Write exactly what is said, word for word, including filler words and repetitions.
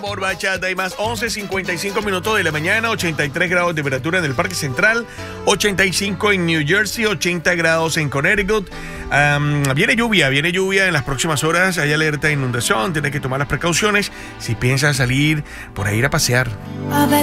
Por bachata y más, once cincuenta y cinco minutos de la mañana, ochenta y tres grados de temperatura en el Parque Central, ochenta y cinco en New Jersey, ochenta grados en Connecticut. Um, viene lluvia, viene lluvia en las próximas horas, hay alerta de inundación, tiene que tomar las precauciones si piensa salir por ahí a pasear.